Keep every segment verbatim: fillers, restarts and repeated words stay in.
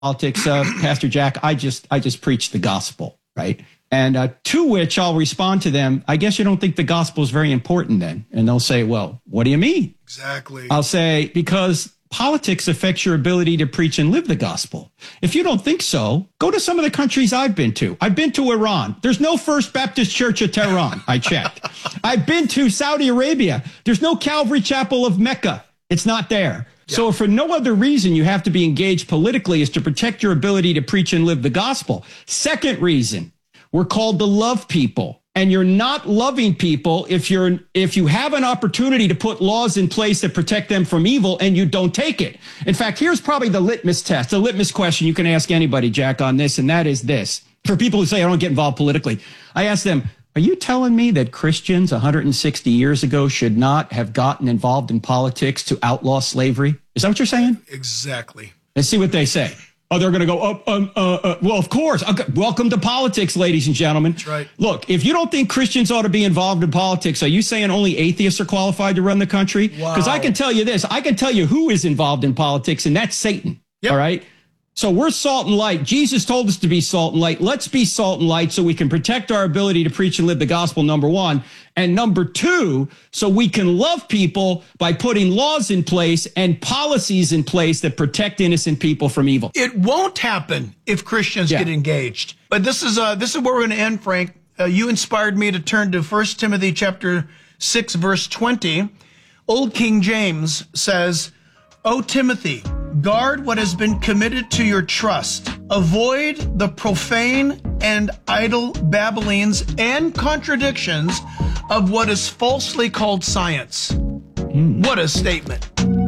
politics, uh, Pastor Jack. I just I just preach the gospel, right? And uh, to which I'll respond to them, I guess you don't think the gospel is very important then. And they'll say, well, what do you mean? Exactly. I'll say, because politics affects your ability to preach and live the gospel. If you don't think so, go to some of the countries I've been to. I've been to Iran. There's no First Baptist Church of Tehran. I checked. I've been to Saudi Arabia. There's no Calvary Chapel of Mecca. It's not there. Yeah. So if for no other reason you have to be engaged politically is to protect your ability to preach and live the gospel. Second reason, we're called to love people. And you're not loving people if you're if you have an opportunity to put laws in place that protect them from evil and you don't take it. In fact, here's probably the litmus test, the litmus question you can ask anybody, Jack, on this, and that is this. For people who say I don't get involved politically, I ask them, are you telling me that Christians one hundred sixty years ago should not have gotten involved in politics to outlaw slavery? Is that what you're saying? Exactly. Let's see what they say. Oh, they're going to go, oh, um, uh, uh, well, of course. Okay. Welcome to politics, ladies and gentlemen. That's right. Look, if you don't think Christians ought to be involved in politics, are you saying only atheists are qualified to run the country? Because Wow. I can tell you this. I can tell you who is involved in politics, and that's Satan. Yep. All right? So we're salt and light. Jesus told us to be salt and light. Let's be salt and light so we can protect our ability to preach and live the gospel, number one. And number two, so we can love people by putting laws in place and policies in place that protect innocent people from evil. It won't happen if Christians Yeah. get engaged. But this is uh, this is where we're going to end, Frank. Uh, you inspired me to turn to First Timothy chapter six, verse twenty. Old King James says, O Timothy, guard what has been committed to your trust. Avoid the profane and idle babblings and contradictions of what is falsely called science. Mm. What a statement.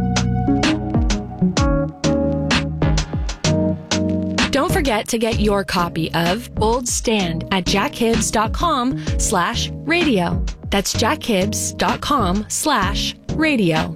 Don't forget to get your copy of Bold Stand at jackhibbs.com slash radio. That's jackhibbs.com slash radio.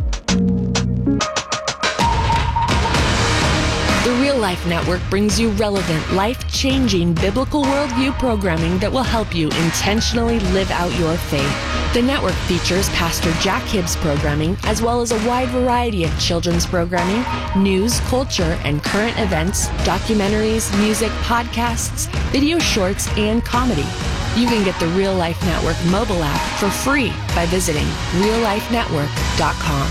The Real Life Network brings you relevant, life-changing biblical worldview programming that will help you intentionally live out your faith. The network features Pastor Jack Hibbs programming, as well as a wide variety of children's programming, news, culture, and current events, documentaries, music, podcasts, video shorts, and comedy. You can get the Real Life Network mobile app for free by visiting real life network dot com.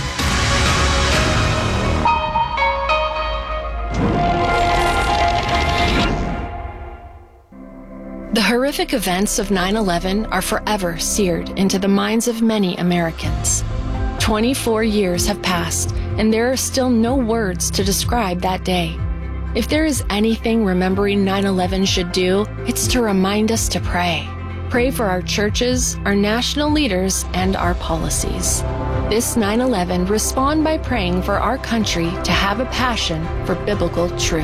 The horrific events of nine eleven are forever seared into the minds of many Americans. twenty-four years have passed, and there are still no words to describe that day. If there is anything remembering nine eleven should do, it's to remind us to pray. Pray for our churches, our national leaders, and our policies. This nine eleven, respond by praying for our country to have a passion for biblical truth.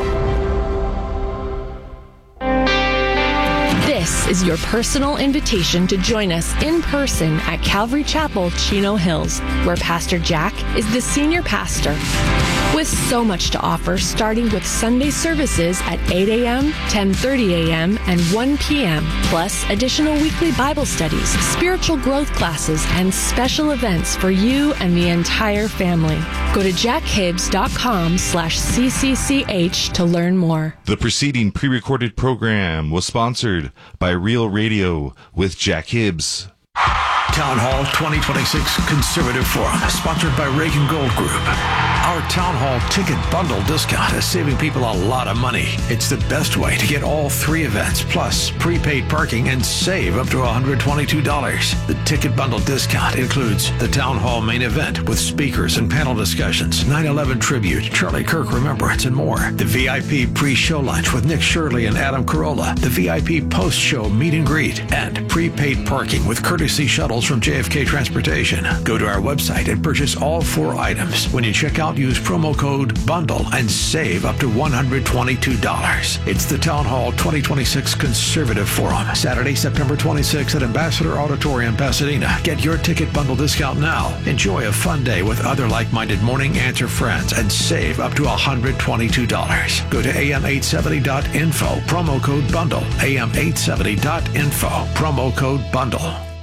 This is your personal invitation to join us in person at Calvary Chapel, Chino Hills, where Pastor Jack is the senior pastor. With so much to offer, starting with Sunday services at eight a.m., ten thirty a.m., and one p.m., plus additional weekly Bible studies, spiritual growth classes, and special events for you and the entire family. Go to jackhibbs.com slash CCCH to learn more. The preceding pre-recorded program was sponsored by Real Radio with Jack Hibbs. Town Hall twenty twenty-six Conservative Forum, sponsored by Reagan Gold Group. Our Town Hall ticket bundle discount is saving people a lot of money. It's the best way to get all three events, plus prepaid parking, and save up to one hundred twenty-two dollars. The ticket bundle discount includes the Town Hall main event with speakers and panel discussions, nine eleven tribute, Charlie Kirk Remembrance, and more. The V I P pre-show lunch with Nick Shirley and Adam Carolla. The V I P post-show meet and greet. And prepaid parking with courtesy shuttles from J F K Transportation. Go to our website and purchase all four items. When you check out, use promo code BUNDLE and save up to one hundred twenty-two dollars. It's the Town Hall twenty twenty-six Conservative Forum, Saturday, September twenty-sixth at Ambassador Auditorium, Pasadena. Get your ticket bundle discount now. Enjoy a fun day with other like-minded Morning Answer friends and save up to one hundred twenty-two dollars. Go to A M eight seventy dot info, promo code BUNDLE. A M eight seventy dot info, promo code BUNDLE.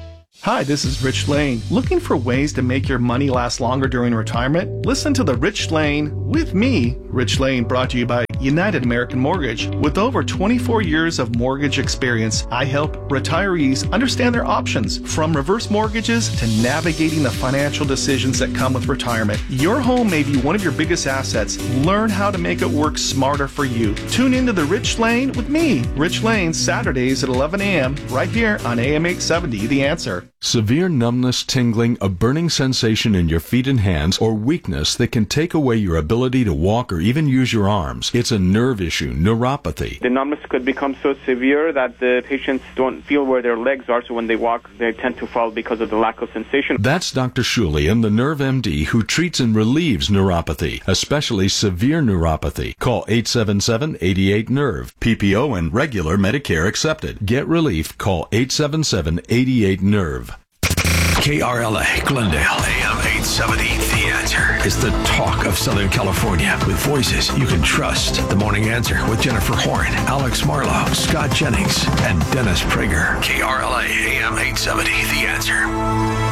Hi, this is Rich Lane. Looking for ways to make your money last longer during retirement? Listen to The Rich Lane with me, Rich Lane, brought to you by United American Mortgage. With over twenty-four years of mortgage experience, I help retirees understand their options, from reverse mortgages to navigating the financial decisions that come with retirement. Your home may be one of your biggest assets. Learn how to make it work smarter for you. Tune into The Rich Lane with me, Rich Lane, Saturdays at eleven a.m. right here on A M eight seventy, The Answer. Severe numbness, tingling, a burning sensation in your feet and hands, or weakness that can take away your ability to walk or even use your arms. It's a nerve issue, neuropathy. The numbness could become so severe that the patients don't feel where their legs are, so when they walk, they tend to fall because of the lack of sensation. That's Doctor Shulian, the Nerve M D, who treats and relieves neuropathy, especially severe neuropathy. Call eight seven seven, eight eight, nerve. P P O and regular Medicare accepted. Get relief. Call eight seven seven, eight eight, nerve. K R L A, Glendale, A M eight seventy, The Answer is the talk of Southern California with voices you can trust. The Morning Answer with Jennifer Horn, Alex Marlowe, Scott Jennings, and Dennis Prager. K R L A, A M eight seventy, The Answer.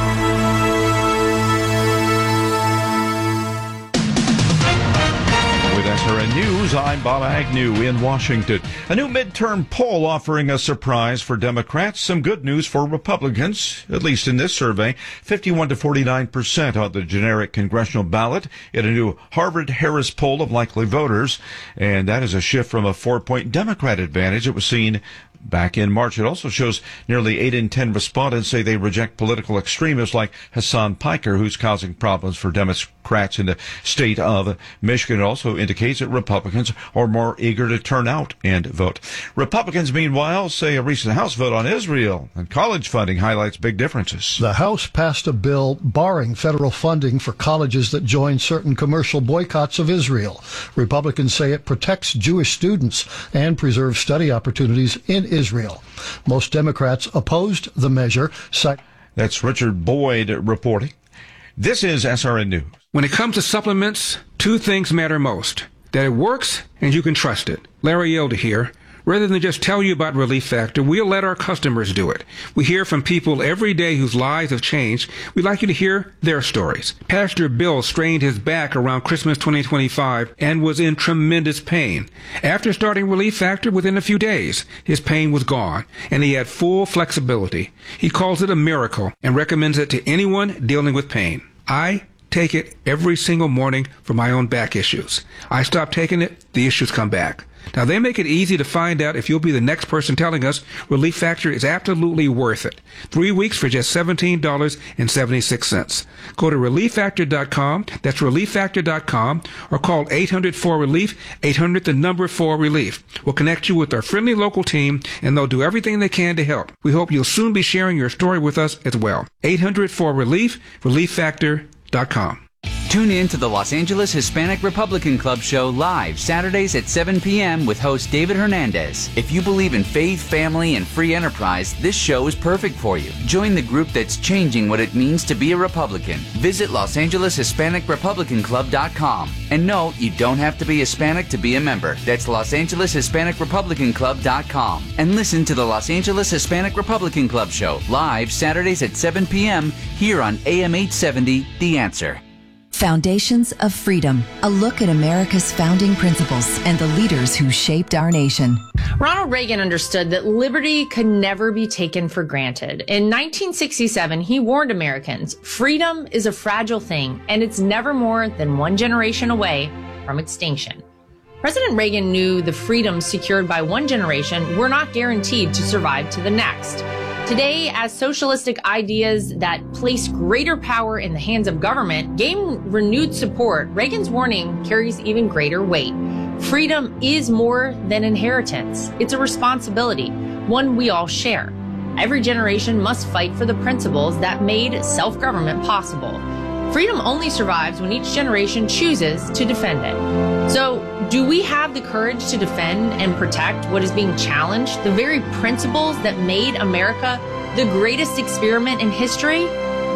With S R N News, I'm Bob Agnew in Washington. A new midterm poll offering a surprise for Democrats, some good news for Republicans, at least in this survey. fifty-one to forty-nine percent on the generic congressional ballot in a new Harvard-Harris poll of likely voters. And that is a shift from a four-point Democrat advantage that was seen back in March. It also shows nearly eight in ten respondents say they reject political extremists like Hassan Piker, who's causing problems for Democrats in the state of Michigan. It also indicates that Republicans are more eager to turn out and vote. Republicans, meanwhile, say a recent House vote on Israel and college funding highlights big differences. The House passed a bill barring federal funding for colleges that join certain commercial boycotts of Israel. Republicans say it protects Jewish students and preserves study opportunities in Israel. Most Democrats opposed the measure. That's Richard Boyd reporting. This is S R N News. When it comes to supplements, two things matter most: that it works and you can trust it. Larry Elder here. Rather than just tell you about Relief Factor, we'll let our customers do it. We hear from people every day whose lives have changed. We'd like you to hear their stories. Pastor Bill strained his back around Christmas twenty twenty-five and was in tremendous pain. After starting Relief Factor, within a few days, his pain was gone, and he had full flexibility. He calls it a miracle and recommends it to anyone dealing with pain. I take it every single morning for my own back issues. I stop taking it, the issues come back. Now, they make it easy to find out if you'll be the next person telling us Relief Factor is absolutely worth it. Three weeks for just seventeen dollars and seventy-six cents. Go to relief factor dot com, that's relief factor dot com, or call eight hundred four relief, eight hundred the number four relief. We'll connect you with our friendly local team, and they'll do everything they can to help. We hope you'll soon be sharing your story with us as well. eight hundred four relief, relief factor dot com. Tune in to the Los Angeles Hispanic Republican Club show live Saturdays at seven p.m. with host David Hernandez. If you believe in faith, family, and free enterprise, this show is perfect for you. Join the group that's changing what it means to be a Republican. Visit Los Angeles Hispanic Republican Club dot com. And no, you don't have to be Hispanic to be a member. That's Los Angeles Hispanic Republican Club dot com. And listen to the Los Angeles Hispanic Republican Club show live Saturdays at seven p.m. here on A M eight seventy, The Answer. Foundations of Freedom, a look at America's founding principles and the leaders who shaped our nation. Ronald Reagan understood that liberty could never be taken for granted. In nineteen sixty-seven, he warned Americans, freedom is a fragile thing, and it's never more than one generation away from extinction. President Reagan knew the freedoms secured by one generation were not guaranteed to survive to the next. Today, as socialistic ideas that place greater power in the hands of government gain renewed support, Reagan's warning carries even greater weight. Freedom is more than inheritance. It's a responsibility, one we all share. Every generation must fight for the principles that made self-government possible. Freedom only survives when each generation chooses to defend it. So, do we have the courage to defend and protect what is being challenged, the very principles that made America the greatest experiment in history?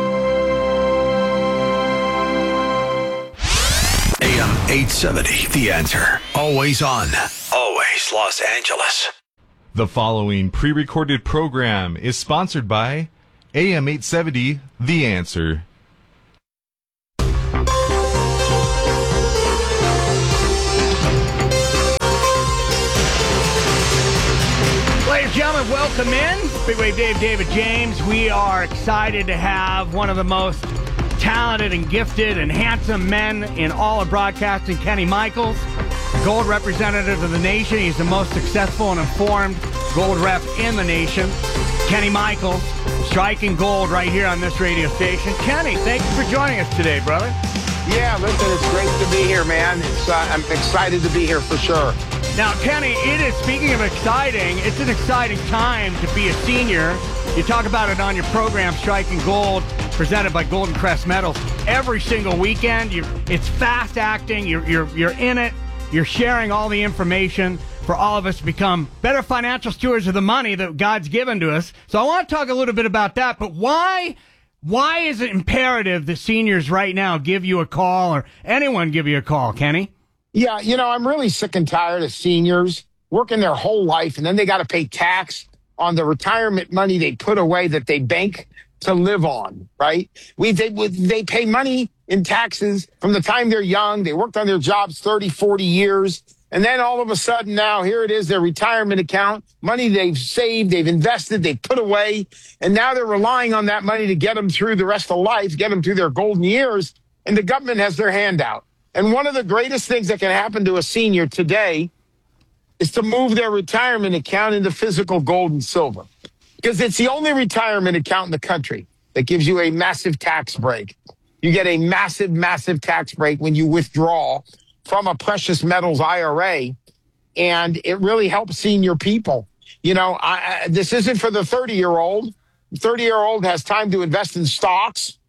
A M eight seventy, The Answer. Always on, always Los Angeles. The following pre-recorded program is sponsored by A M eight seventy, The Answer. Ladies and gentlemen, welcome in. Big Wave Dave, David James. We are excited to have one of the most talented and gifted and handsome men in all of broadcasting, Kenny Michaels, gold representative of the nation. He's the most successful and informed gold rep in the nation. Kenny Michaels, striking gold right here on this radio station. Kenny, thank you for joining us today, brother. Yeah, listen, it's great to be here, man. It's, uh, I'm excited to be here for sure. Now, Kenny, it is, speaking of exciting, it's an exciting time to be a senior. You talk about it on your program, Striking Gold, presented by Golden Crest Metals. Every single weekend, you, it's fast acting, you're, you're, you're in it, you're sharing all the information for all of us to become better financial stewards of the money that God's given to us. So I want to talk a little bit about that, but why... Why is it imperative that seniors right now give you a call or anyone give you a call, Kenny? Yeah, you know, I'm really sick and tired of seniors working their whole life, and then they got to pay tax on the retirement money they put away that they bank to live on, right? We they, they pay money in taxes from the time they're young. They worked on their jobs thirty, forty years. And then all of a sudden now, here it is, their retirement account, money they've saved, they've invested, they've put away, and now they're relying on that money to get them through the rest of life, get them through their golden years, and the government has their hand out. And one of the greatest things that can happen to a senior today is to move their retirement account into physical gold and silver, because it's the only retirement account in the country that gives you a massive tax break. You get a massive, massive tax break when you withdraw from a precious metals I R A, and it really helps senior people. You know, I, I, this isn't for the thirty-year-old. The thirty-year-old has time to invest in stocks,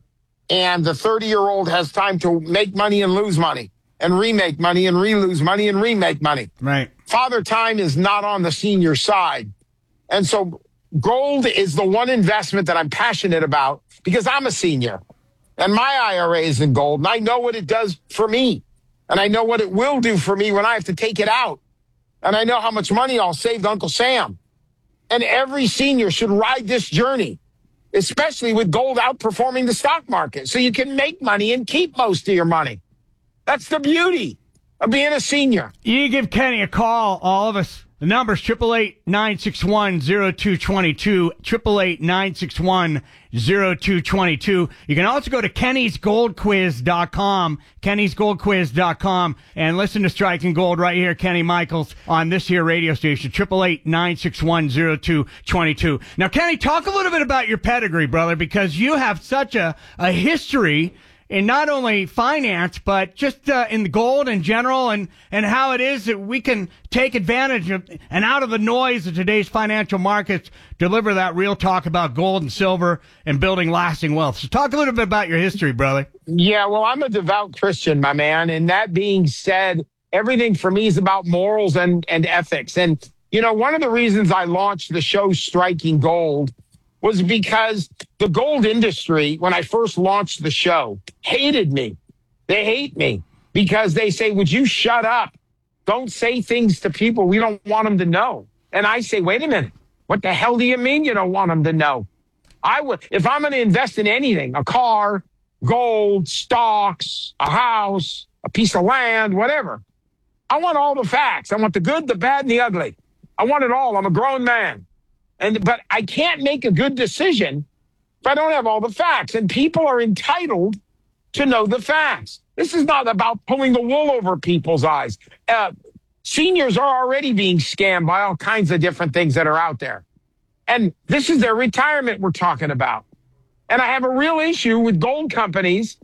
and the thirty-year-old has time to make money and lose money, and remake money and re-lose money and remake money. Right. Father Time is not on the senior side. And so gold is the one investment that I'm passionate about because I'm a senior, and my I R A is in gold, and I know what it does for me. And I know what it will do for me when I have to take it out. And I know how much money I'll save to Uncle Sam. And every senior should ride this journey, especially with gold outperforming the stock market, so you can make money and keep most of your money. That's the beauty of being a senior. You give Kenny a call, all of us. The number's eight eight eight, nine six one, zero two two two, eight eight eight, nine six one, zero two two two. You can also go to kennys gold quiz dot com, kennys gold quiz dot com, and listen to Striking Gold right here, Kenny Michaels, on this here radio station, eight eight eight, nine six one, zero two two two. Now, Kenny, talk a little bit about your pedigree, brother, because you have such a, a history in not only finance, but just uh, in the gold in general, and, and how it is that we can take advantage of and out of the noise of today's financial markets, deliver that real talk about gold and silver and building lasting wealth. So talk a little bit about your history, brother. Yeah, well, I'm a devout Christian, my man. And that being said, everything for me is about morals and, and ethics. And, you know, one of the reasons I launched the show Striking Gold was because the gold industry, when I first launched the show, hated me. They hate me because they say, would you shut up? Don't say things to people we don't want them to know. And I say, wait a minute. What the hell do you mean you don't want them to know? I would, if I'm going to invest in anything, a car, gold, stocks, a house, a piece of land, whatever, I want all the facts. I want the good, the bad, and the ugly. I want it all. I'm a grown man. And, but I can't make a good decision if I don't have all the facts. And people are entitled to know the facts. This is not about pulling the wool over people's eyes. Uh, seniors are already being scammed by all kinds of different things that are out there. And this is their retirement we're talking about. And I have a real issue with gold companies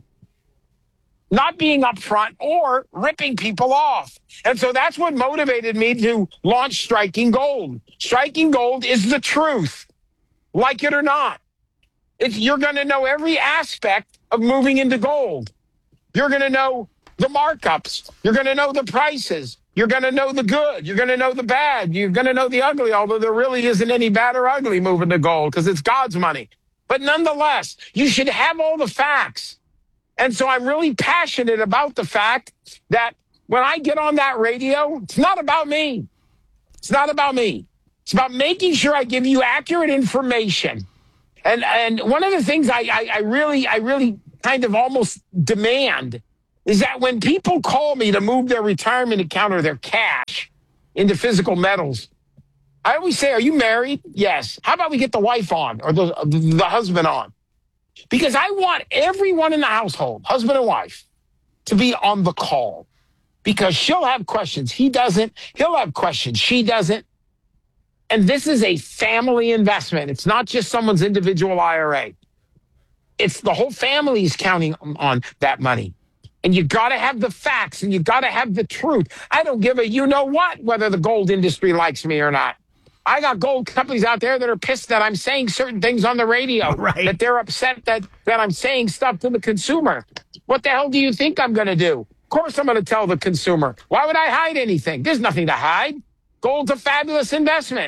not being upfront or ripping people off. And so that's what motivated me to launch Striking Gold. Striking Gold is the truth, like it or not. It's, you're going to know every aspect of moving into gold. You're going to know the markups. You're going to know the prices. You're going to know the good. You're going to know the bad. You're going to know the ugly, although there really isn't any bad or ugly moving to gold because it's God's money. But nonetheless, you should have all the facts. And so I'm really passionate about the fact that when I get on that radio, it's not about me. It's not about me. It's about making sure I give you accurate information. And and one of the things I, I, I really, I really kind of almost demand is that when people call me to move their retirement account or their cash into physical metals, I always say, are you married? Yes. How about we get the wife on or the, the husband on? Because I want everyone in the household, husband and wife, to be on the call. Because she'll have questions. He doesn't. He'll have questions. She doesn't. And this is a family investment. It's not just someone's individual I R A. It's the whole family's counting on that money. And you got to have the facts and you got to have the truth. I don't give a you know what whether the gold industry likes me or not. I got gold companies out there that are pissed that I'm saying certain things on the radio. Right. That they're upset that, that I'm saying stuff to the consumer. What the hell do you think I'm going to do? Of course I'm going to tell the consumer. Why would I hide anything? There's nothing to hide. Gold's a fabulous investment.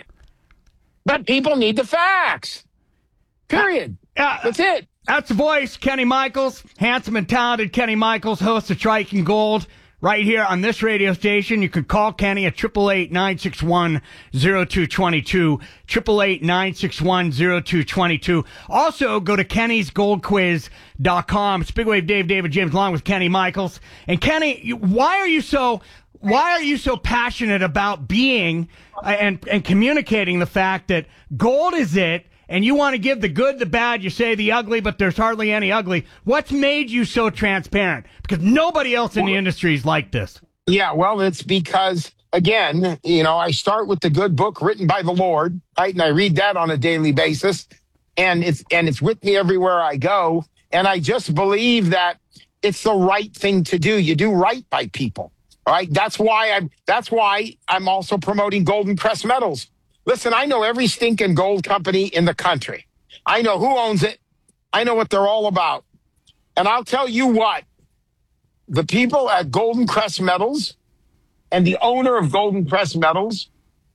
But people need the facts. Period. Uh, That's it. That's the voice, Kenny Michaels. Handsome and talented Kenny Michaels, host of Striking Gold, right here on this radio station. You can call Kenny at eight eight eight, nine six one, zero two two two, eight eight eight, nine six one, zero two two two. Also, go to kennys gold quiz dot com. It's Big Wave Dave, David James, along with Kenny Michaels. And Kenny, you, why are you so... Why are you so passionate about being uh, and, and communicating the fact that gold is it, and you want to give the good, the bad, you say the ugly, but there's hardly any ugly? What's made you so transparent? Because nobody else in the industry is like this. Yeah, well, it's because, again, you know, I start with the good book written by the Lord, right? And I read that on a daily basis, and it's and it's with me everywhere I go. And I just believe that it's the right thing to do. You do right by people. All right, that's why I'm. That's why I'm also promoting Golden Crest Metals. Listen, I know every stinking gold company in the country. I know who owns it. I know what they're all about. And I'll tell you what, the people at Golden Crest Metals and the owner of Golden Crest Metals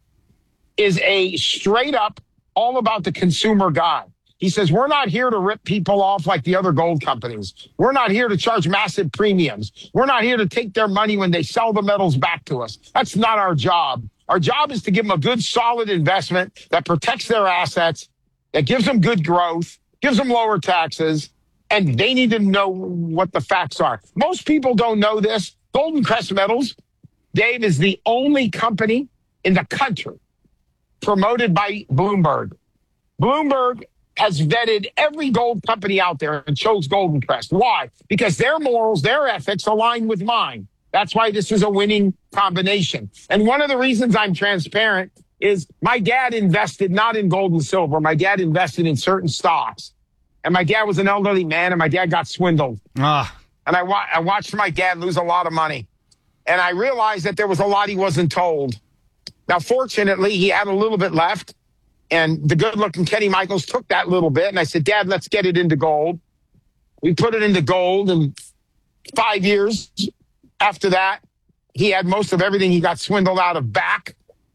is a straight up all about the consumer guy. He says, we're not here to rip people off like the other gold companies. We're not here to charge massive premiums. We're not here to take their money when they sell the metals back to us. That's not our job. Our job is to give them a good, solid investment that protects their assets, that gives them good growth, gives them lower taxes, and they need to know what the facts are. Most people don't know this. Golden Crest Metals, Dave, is the only company in the country promoted by Bloomberg. Bloomberg has vetted every gold company out there and chose Golden Crest. Why? Because their morals, their ethics align with mine. That's why this is a winning combination. And one of the reasons I'm transparent is my dad invested not in gold and silver. My dad invested in certain stocks. And my dad was an elderly man, and my dad got swindled. Ah. And I, wa- I watched my dad lose a lot of money. And I realized that there was a lot he wasn't told. Now, fortunately, he had a little bit left. And the good-looking Kenny Michaels took that little bit, and I said, Dad, let's get it into gold. We put it into gold, and five years after that, he had most of everything he got swindled out of back.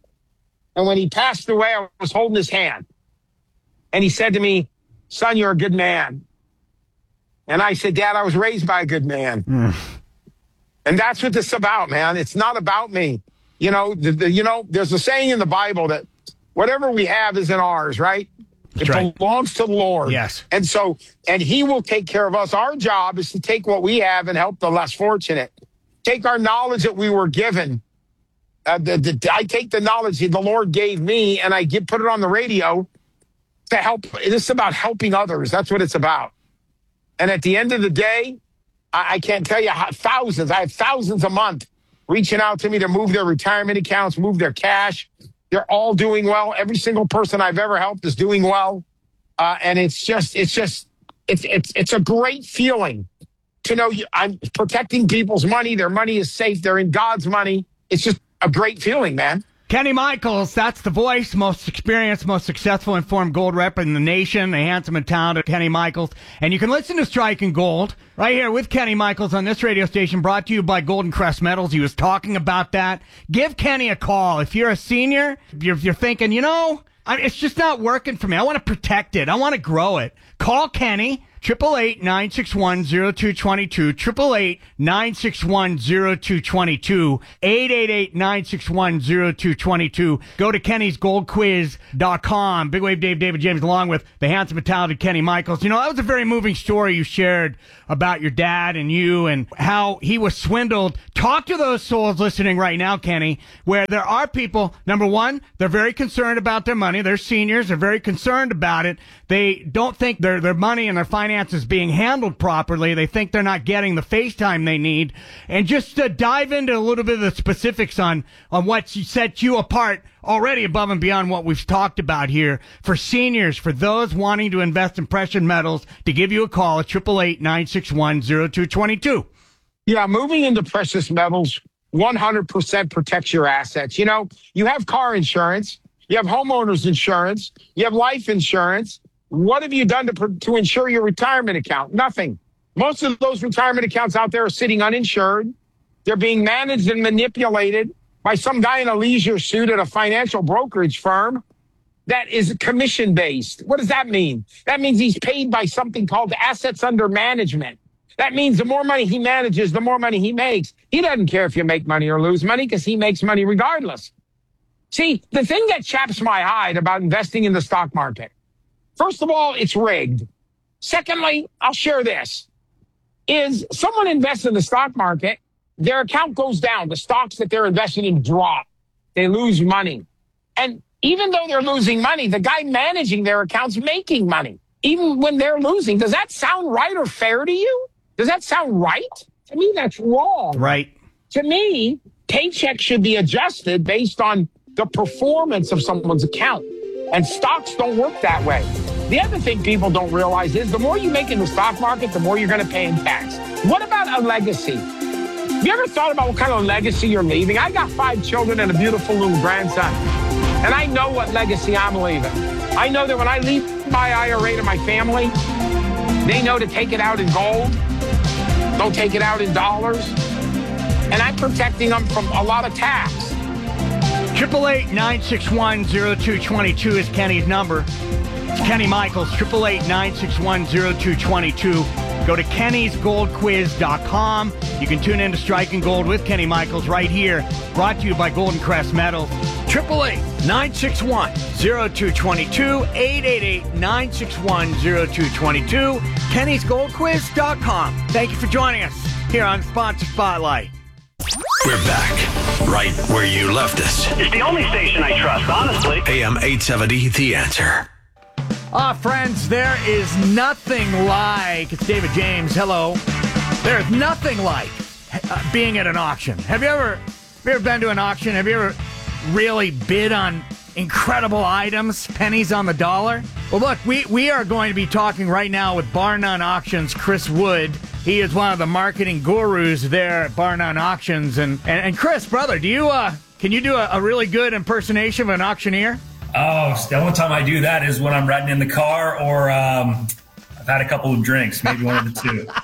And when he passed away, I was holding his hand. And he said to me, son, you're a good man. And I said, Dad, I was raised by a good man. Mm. And that's what this is about, man. It's not about me. You know, the, the, you know, there's a saying in the Bible that whatever we have isn't ours, right? It right. belongs to the Lord. Yes. And so, and he will take care of us. Our job is to take what we have and help the less fortunate. Take our knowledge that we were given. Uh, the, the, I take the knowledge that the Lord gave me and I get, put it on the radio to help. It's about helping others. That's what it's about. And at the end of the day, I, I can't tell you how thousands, I have thousands a month reaching out to me to move their retirement accounts, move their cash. They're all doing well. Every single person I've ever helped is doing well. Uh, and it's just, it's just, it's, it's, it's a great feeling to know you, I'm protecting people's money. Their money is safe. They're in God's money. It's just a great feeling, man. Kenny Michaels, that's the voice, most experienced, most successful informed gold rep in the nation, a handsome and talented Kenny Michaels. And you can listen to Striking Gold right here with Kenny Michaels on this radio station, brought to you by Golden Crest Metals. He was talking about that. Give Kenny a call. If you're a senior, if you're, if you're thinking, you know, I, it's just not working for me. I want to protect it. I want to grow it. Call Kenny, eight eight eight, nine six one, zero two two two, eight eight eight, nine six one, zero two two two, eight eight eight, nine six one, zero two two two. Go to Kennys Gold Quiz dot com. Big Wave Dave, David James, along with the handsome and talented Kenny Michaels. You know, that was a very moving story you shared about your dad and you and how he was swindled. Talk to those souls listening right now, Kenny, where there are people, number one, they're very concerned about their money. They're seniors. They're very concerned about it. They don't think their their money and their finances being handled properly. They think they're not getting the FaceTime they need. And just to dive into a little bit of the specifics on, on what set you apart already above and beyond what we've talked about here. For seniors, for those wanting to invest in precious metals, to give you a call at eight eight eight, nine six one, zero two two two. Yeah, moving into precious metals one hundred percent protects your assets. You know, you have car insurance, you have homeowners insurance, you have life insurance. What have you done to to insure your retirement account? Nothing. Most of those retirement accounts out there are sitting uninsured. They're being managed and manipulated by some guy in a leisure suit at a financial brokerage firm that is commission-based. What does that mean? That means he's paid by something called assets under management. That means the more money he manages, the more money he makes. He doesn't care if you make money or lose money because he makes money regardless. See, the thing that chaps my hide about investing in the stock market, first of all, it's rigged. Secondly, I'll share this, is someone invests in the stock market, their account goes down. The stocks that they're investing in drop. They lose money. And even though they're losing money, the guy managing their account's making money, even when they're losing. Does that sound right or fair to you? Does that sound right? To me, that's wrong. Right. To me, paychecks should be adjusted based on the performance of someone's account. And stocks don't work that way. The other thing people don't realize is the more you make in the stock market, the more you're going to pay in tax. What about a legacy? Have you ever thought about what kind of legacy you're leaving? I got five children and a beautiful little grandson. And I know what legacy I'm leaving. I know that when I leave my I R A to my family, they know to take it out in gold. Don't take it out in dollars. And I'm protecting them from a lot of tax. eight eight eight, nine six one, zero two two two is Kenny's number. It's Kenny Michaels, eight eight eight, nine six one, zero two two two. Go to Kennys Gold Quiz dot com. You can tune in to Striking Gold with Kenny Michaels right here. Brought to you by Golden Crest Metals. eight eight eight, nine six one, zero two two two. eight eight eight, nine six one, zero two two two. Kennys Gold Quiz dot com. Thank you for joining us here on Sponsor Spotlight. We're back, right where you left us. It's the only station I trust, honestly. A M eight seventy, The Answer. Ah, friends, there is nothing like, it's David James, hello. There's nothing like uh, being at an auction. Have you ever, have you ever been to an auction? Have you ever really bid on incredible items, pennies on the dollar? Well, look, we, we are going to be talking right now with Bar None Auctions, Chris Wood. He is one of the marketing gurus there at Bar None Auctions. And, and, and Chris, brother, do you uh, can you do a, a really good impersonation of an auctioneer? Oh, the only time I do that is when I'm riding in the car or um, I've had a couple of drinks, maybe one of the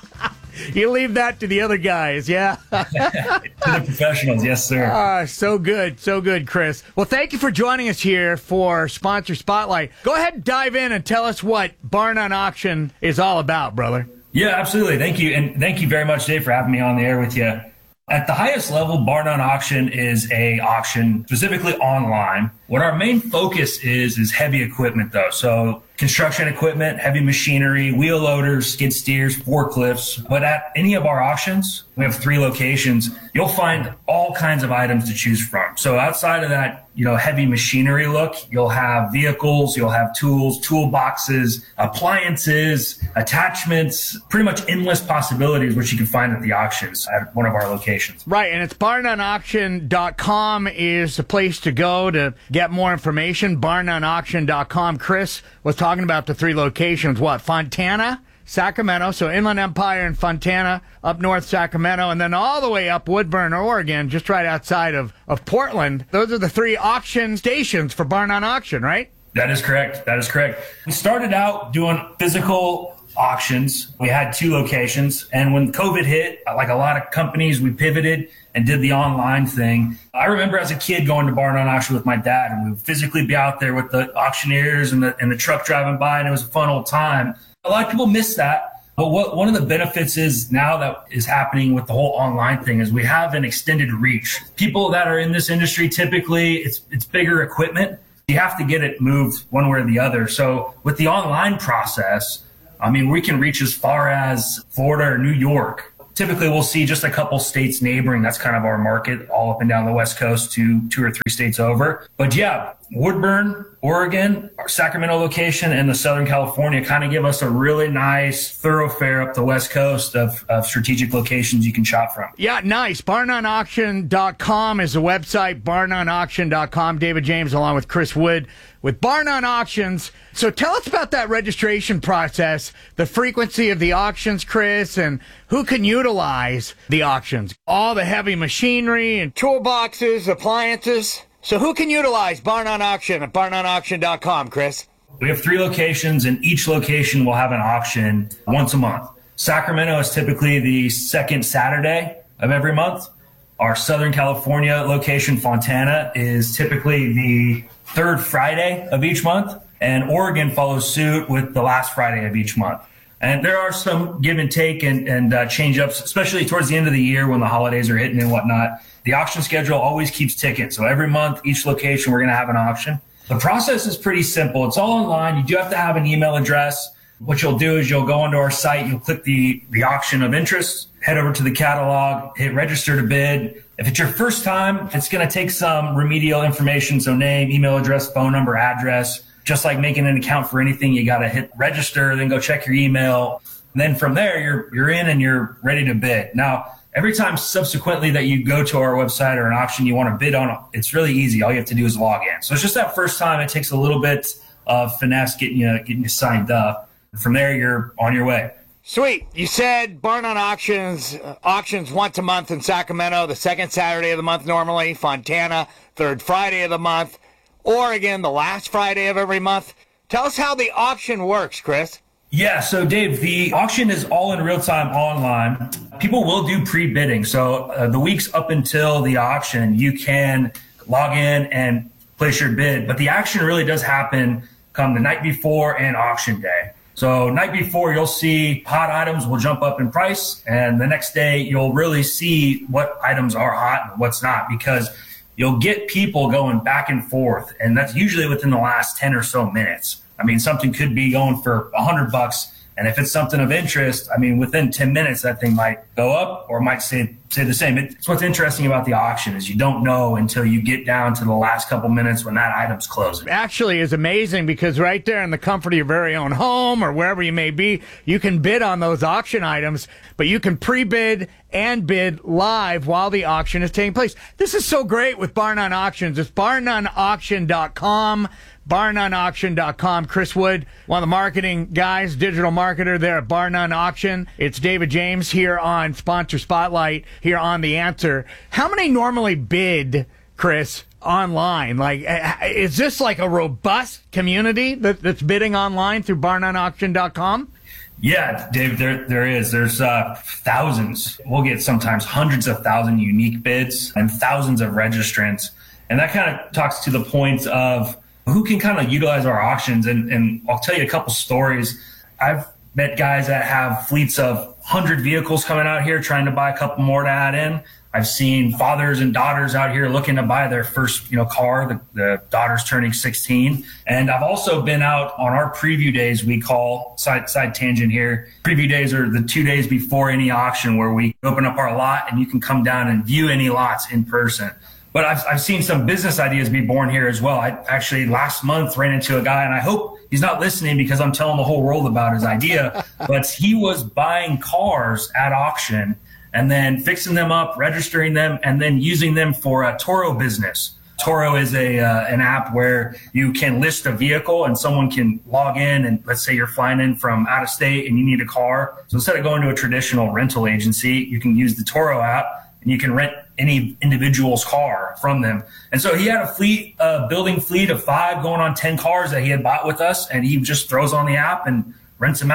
two. You leave that to the other guys, yeah? To the professionals, yes, sir. Ah, so good, so good, Chris. Well, thank you for joining us here for Sponsor Spotlight. Go ahead and dive in and tell us what Bar None Auction is all about, brother. Yeah, absolutely. Thank you. And thank you very much, Dave, for having me on the air with you. At the highest level, Bar None Auction is a auction specifically online. What our main focus is, is heavy equipment, though. So construction equipment, heavy machinery, wheel loaders, skid steers, forklifts. But at any of our auctions, we have three locations, you'll find all kinds of items to choose from. So outside of that, you know, heavy machinery look, you'll have vehicles, you'll have tools, toolboxes, appliances, attachments, pretty much endless possibilities, which you can find at the auctions at one of our locations. Right, and it's bar none auction dot com is the place to go to get more information, bar none auction dot com. Chris was talking about the three locations, what, Fontana, Sacramento, so Inland Empire and Fontana, up north Sacramento, and then all the way up Woodburn, Oregon, just right outside of, of Portland. Those are the three auction stations for Bar None Auction, right? That is correct. That is correct. We started out doing physical auctions. We had two locations, and when COVID hit, like a lot of companies, we pivoted and did the online thing. I remember as a kid going to Bar None Auction with my dad, and we would physically be out there with the auctioneers and the, and the truck driving by, and it was a fun old time. A lot of people miss that. But what one of the benefits is now that is happening with the whole online thing is we have an extended reach. People that are in this industry, typically it's it's bigger equipment. You have to get it moved one way or the other. So with the online process, I mean, we can reach as far as Florida or New York. Typically, we'll see just a couple states neighboring. That's kind of our market, all up and down the West Coast, two, two or three states over. But yeah, Woodburn, Oregon, our Sacramento location, and the Southern California kind of give us a really nice thoroughfare up the West Coast of, of strategic locations you can shop from. Yeah, nice. barn on auction dot com is the website, barn on auction dot com. David James along with Chris Wood with Barn on Auctions. So tell us about that registration process, the frequency of the auctions, Chris, and who can utilize the auctions. All the heavy machinery and toolboxes, appliances. So who can utilize Barn on Auction at barn on auction dot com, Chris? We have three locations, and each location will have an auction once a month. Sacramento is typically the second Saturday of every month. Our Southern California location, Fontana, is typically the third Friday of each month, and Oregon follows suit with the last Friday of each month. And there are some give and take and, and uh, change ups, especially towards the end of the year when the holidays are hitting and whatnot. The auction schedule always keeps ticking. So every month, each location, we're going to have an auction. The process is pretty simple. It's all online. You do have to have an email address. What you'll do is you'll go onto our site, you'll click the, the auction of interest, head over to the catalog, hit register to bid. If it's your first time, it's going to take some remedial information. So name, email address, phone number, address. Just like making an account for anything, you got to hit register, then go check your email. And then from there, you're you're in and you're ready to bid. Now, every time subsequently that you go to our website or an auction you want to bid on, it's really easy. All you have to do is log in. So it's just that first time. It takes a little bit of finesse getting you getting you signed up. From there, you're on your way. Sweet. You said Barn on Auctions, uh, auctions once a month in Sacramento, the second Saturday of the month normally, Fontana, third Friday of the month, Oregon, the last Friday of every month. Tell us how the auction works, Chris. Yeah, so Dave, the auction is all in real time online. People will do pre-bidding. So uh, the weeks up until the auction, you can log in and place your bid. But the action really does happen come the night before and auction day. So night before, you'll see hot items will jump up in price. And the next day, you'll really see what items are hot and what's not, because you'll get people going back and forth. And that's usually within the last ten or so minutes. I mean, something could be going for a hundred bucks. And if it's something of interest, I mean, within ten minutes, that thing might go up or might stay, stay the same. It's what's interesting about the auction is you don't know until you get down to the last couple minutes when that item's closing. Actually, is amazing because right there in the comfort of your very own home or wherever you may be, you can bid on those auction items, but you can pre-bid and bid live while the auction is taking place. This is so great with Barn on Auctions. It's barn on auction dot com. barn on auction dot com. Chris Wood, one of the marketing guys, digital marketer there at Barn on Auction. It's David James here on Sponsor Spotlight, here on The Answer. How many normally bid, Chris, online? Like, is this like a robust community that, that's bidding online through barn on auction dot com? Yeah, Dave, there there is. There's uh, thousands. We'll get sometimes hundreds of thousand unique bids and thousands of registrants. And that kind of talks to the point of who can kind of utilize our auctions. And, and I'll tell you a couple stories. I've met guys that have fleets of one hundred vehicles coming out here trying to buy a couple more to add in. I've seen fathers and daughters out here looking to buy their first, you know, car. The, the daughter's turning sixteen. And I've also been out on our preview days, we call, side, side tangent here. Preview days are the two days before any auction where we open up our lot and you can come down and view any lots in person. But I've, I've seen some business ideas be born here as well. I actually last month ran into a guy, and I hope he's not listening because I'm telling the whole world about his idea, but he was buying cars at auction and then fixing them up, registering them, and then using them for a Turo business. Turo is a uh, an app where you can list a vehicle and someone can log in, and let's say you're flying in from out of state and you need a car. So instead of going to a traditional rental agency, you can use the Turo app and you can rent any individual's car from them. And so he had a fleet, a uh, building fleet of five going on ten cars that he had bought with us, and he just throws on the app and rents them out.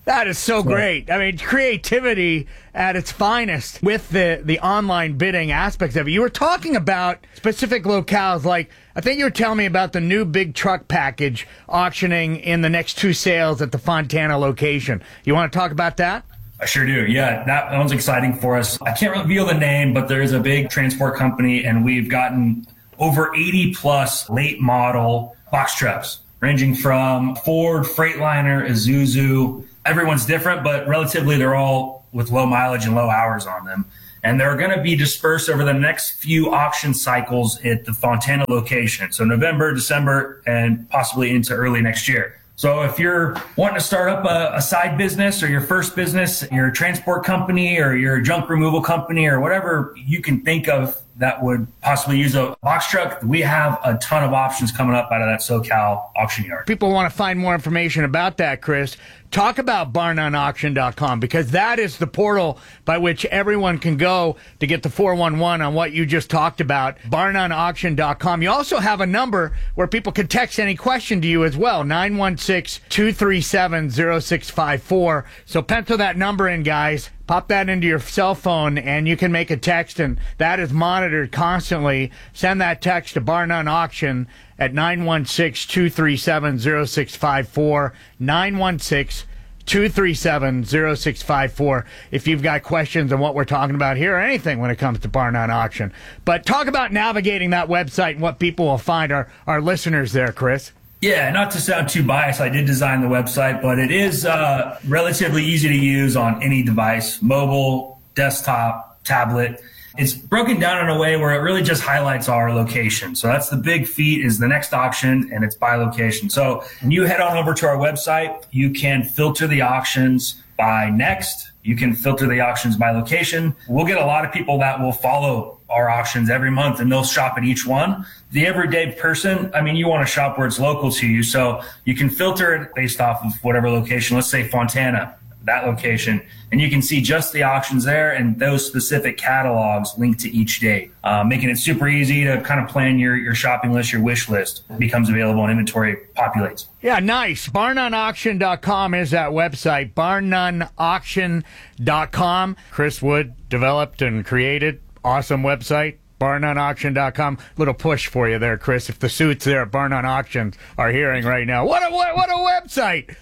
That is so great. I mean, creativity at its finest with the, the online bidding aspects of it. You were talking about specific locales, like I think you were telling me about the new big truck package auctioning in the next two sales at the Fontana location. You want to talk about that? I sure do. Yeah, that one's exciting for us. I can't reveal the name, but there is a big transport company, and we've gotten over eighty plus late model box trucks, ranging from Ford, Freightliner, Isuzu. Everyone's different, but relatively they're all with low mileage and low hours on them. And they're going to be dispersed over the next few auction cycles at the Fontana location. So November, December, and possibly into early next year. So if you're wanting to start up a, a side business or your first business, your transport company or your junk removal company or whatever you can think of that would possibly use a box truck, we have a ton of options coming up out of that SoCal auction yard. People want to find more information about that, Chris. Talk about bar none auction dot com, because that is the portal by which everyone can go to get the four one one on what you just talked about, bar none auction dot com. You also have a number where people can text any question to you as well, nine one six, two three seven, zero six five four. So pencil that number in, guys. Pop that into your cell phone, and you can make a text, and that is monitored constantly. Send that text to Bar None Auction at nine one six, two three seven, zero six five four, nine one six, two three seven, zero six five four if you've got questions on what we're talking about here or anything when it comes to Bar None Auction. But talk about navigating that website and what people will find, our, our listeners there, Chris. Yeah, not to sound too biased, I did design the website, but it is uh, relatively easy to use on any device, mobile, desktop, tablet. It's broken down in a way where it really just highlights our location. So that's the big feat, is the next auction, and it's by location. So when you head on over to our website, you can filter the auctions by next. You can filter the auctions by location. We'll get a lot of people that will follow our auctions every month, and they'll shop at each one. The everyday person, I mean, you want to shop where it's local to you. So you can filter it based off of whatever location. Let's say Fontana, that location, and you can see just the auctions there and those specific catalogs linked to each day, uh, making it super easy to kind of plan your, your shopping list, your wish list. It becomes available and inventory populates. Yeah, nice. bar none auction dot com is that website, bar none auction dot com. Chris Wood developed and created. Awesome website, bar none auction dot com. Little push for you there, Chris, if the suits there at Bar None Auctions are hearing right now. What a, what, what a website!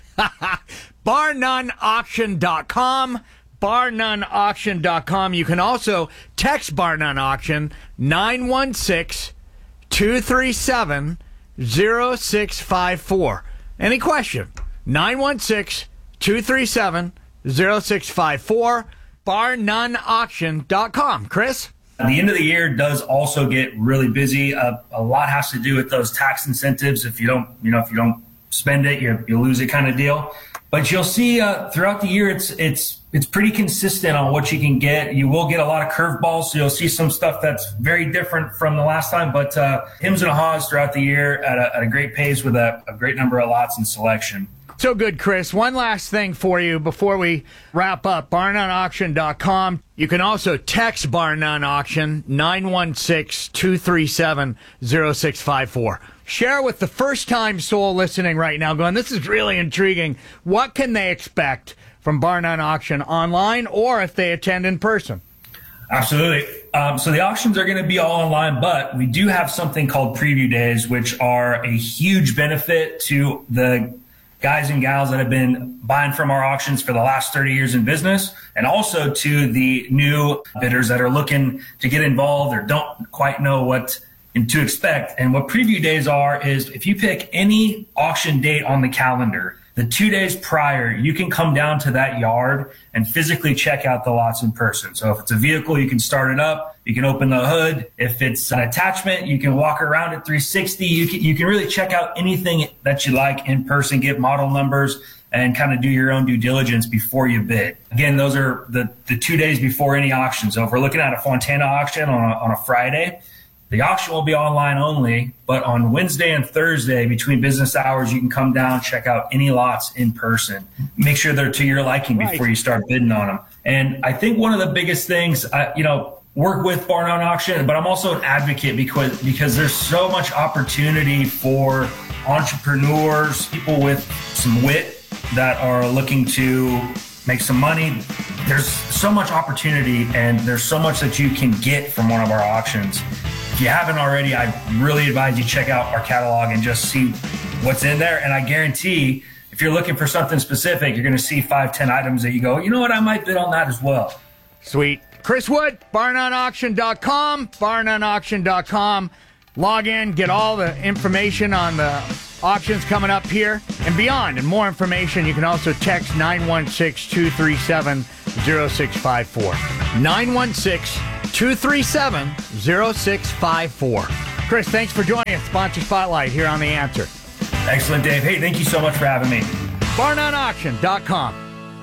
bar none auction dot com, bar none auction dot com. You can also text Bar None Auction, nine one six, two three seven, zero six five four. Any question? nine one six, two three seven, zero six five four, bar none auction dot com. Chris? The end of the year does also get really busy. Uh, a lot has to do with those tax incentives. If you don't, you know, if you don't spend it, you you lose it, kind of deal. But you'll see uh, throughout the year, it's it's it's pretty consistent on what you can get. You will get a lot of curveballs, so you'll see some stuff that's very different from the last time. But uh, hims and haws throughout the year at a, at a great pace with a, a great number of lots and selection. So good, Chris. One last thing for you before we wrap up. bar none auction dot com. You can also text Bar None Auction, nine one six, two three seven, zero six five four. Share with the first-time soul listening right now going, this is really intriguing. What can they expect from Bar None Auction online or if they attend in person? Absolutely. Um, so the auctions are going to be all online, but we do have something called preview days, which are a huge benefit to the guys and gals that have been buying from our auctions for the last thirty years in business, and also to the new bidders that are looking to get involved or don't quite know what to expect. And what preview days are is if you pick any auction date on the calendar, the two days prior, you can come down to that yard and physically check out the lots in person. So if it's a vehicle, you can start it up. You can open the hood. If it's an attachment, you can walk around at three sixty. You can, you can really check out anything that you like in person, get model numbers, and kind of do your own due diligence before you bid. Again, those are the, the two days before any auction. So if we're looking at a Fontana auction on a, on a Friday, the auction will be online only, but on Wednesday and Thursday between business hours, you can come down, check out any lots in person. Make sure they're to your liking before right. you start bidding on them. And I think one of the biggest things, I, you know, work with Bar None Auction, but I'm also an advocate because, because there's so much opportunity for entrepreneurs, people with some wit that are looking to make some money, there's so much opportunity and there's so much that you can get from one of our auctions. If you haven't already, I really advise you check out our catalog and just see what's in there. And I guarantee if you're looking for something specific, you're going to see five, ten items that you go, you know what, I might bid on that as well. Sweet. Chris Wood, bar none auction dot com, bar none auction dot com. Log in, get all the information on the auctions coming up here and beyond. And more information, you can also text nine one six, two three seven, zero six five four. nine one six, two three seven, zero six five four. Chris, thanks for joining us. Sponsor Spotlight here on The Answer. Excellent, Dave. Hey, thank you so much for having me. bar none auction dot com.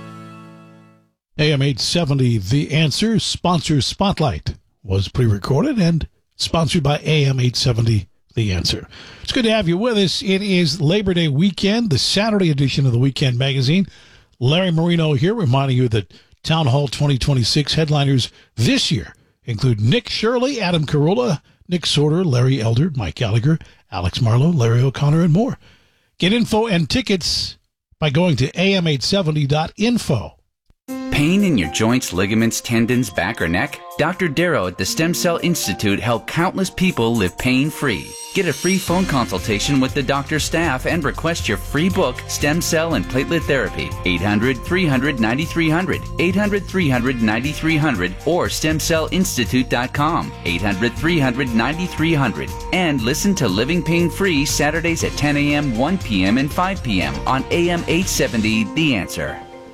A M eight seventy, The Answer, Sponsor Spotlight, was pre-recorded and sponsored by A M eight seventy, The Answer. It's good to have you with us. It is Labor Day weekend, the Saturday edition of the Weekend Magazine. Larry Marino here, reminding you that Town Hall twenty twenty-six headliners this year include Nick Shirley, Adam Carolla, Nick Sorter, Larry Elder, Mike Gallagher, Alex Marlowe, Larry O'Connor, and more. Get info and tickets by going to A M eight seventy dot info. Pain in your joints, ligaments, tendons, back, or neck? Doctor Darrow at the Stem Cell Institute helped countless people live pain-free. Get a free phone consultation with the doctor's staff and request your free book, Stem Cell and Platelet Therapy. eight hundred, three hundred, ninety-three hundred, eight hundred, three hundred, ninety-three hundred, or stem cell institute dot com, eight hundred, three hundred, ninety-three hundred. And listen to Living Pain-Free Saturdays at ten a.m., one p.m., and five p.m. on A M eight seventy, The Answer.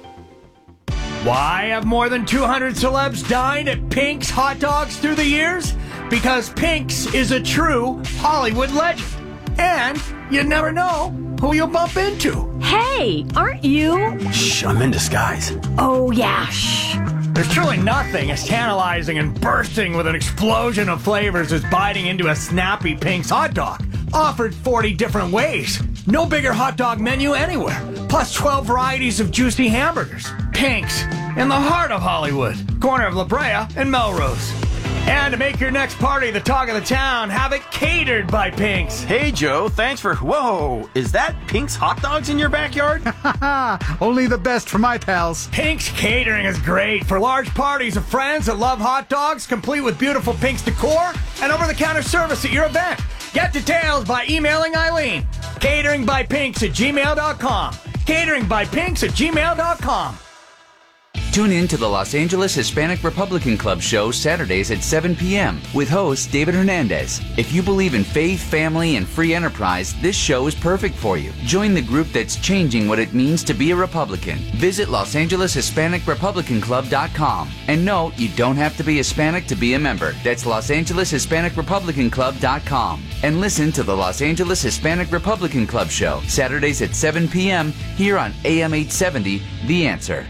Why have more than two hundred celebs dined at Pink's Hot Dogs through the years? Because Pink's is a true Hollywood legend. And you never know who you'll bump into. Hey, aren't you? Shh, I'm in disguise. Oh, yeah, shh. There's truly nothing as tantalizing and bursting with an explosion of flavors as biting into a snappy Pink's hot dog. Offered forty different ways. No bigger hot dog menu anywhere. Plus twelve varieties of juicy hamburgers. Pink's, in the heart of Hollywood. Corner of La Brea and Melrose. And to make your next party the talk of the town, have it catered by Pink's. Hey, Joe, thanks for... Whoa, is that Pink's Hot Dogs in your backyard? Only the best for my pals. Pink's Catering is great for large parties of friends that love hot dogs, complete with beautiful Pink's decor and over-the-counter service at your event. Get details by emailing Eileen. Catering by Pinks at gmail dot com. Catering by Pinks at gmail dot com. Tune in to the Los Angeles Hispanic Republican Club show Saturdays at seven p.m. with host David Hernandez. If you believe in faith, family, and free enterprise, this show is perfect for you. Join the group that's changing what it means to be a Republican. Visit Los Angeles Hispanic Republican Club dot com. And no, you don't have to be Hispanic to be a member. That's Los Angeles Hispanic Republican Club dot com. And listen to the Los Angeles Hispanic Republican Club show Saturdays at seven p.m. here on A M eight seventy, The Answer.